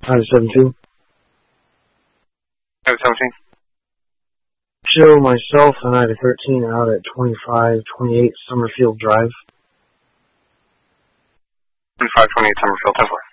17. 17. Show myself and Ida 13 out at 2528 Summerfield Drive. 2528 Summerfield, 10-4.